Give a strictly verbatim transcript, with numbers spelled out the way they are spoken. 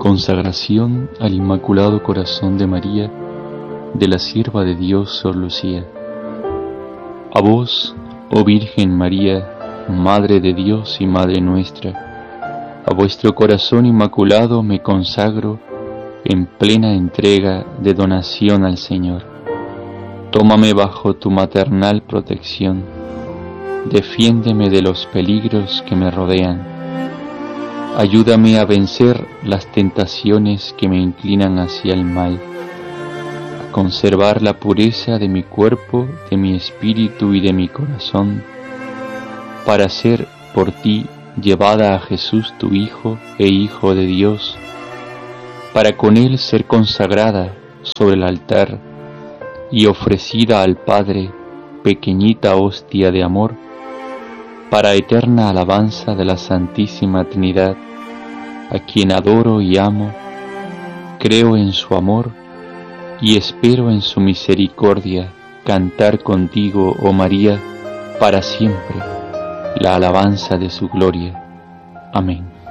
Consagración al Inmaculado Corazón de María, de la Sierva de Dios Sor Lucía. A vos, oh Virgen María, Madre de Dios y Madre nuestra, a vuestro corazón inmaculado me consagro en plena entrega de donación al Señor. Tómame bajo tu maternal protección, defiéndeme de los peligros que me rodean. Ayúdame a vencer las tentaciones que me inclinan hacia el mal, a conservar la pureza de mi cuerpo, de mi espíritu y de mi corazón, para ser por ti llevada a Jesús tu Hijo e Hijo de Dios, para con Él ser consagrada sobre el altar y ofrecida al Padre pequeñita hostia de amor, para eterna alabanza de la Santísima Trinidad, a quien adoro y amo, creo en su amor y espero en su misericordia cantar contigo, oh María, para siempre la alabanza de su gloria. Amén.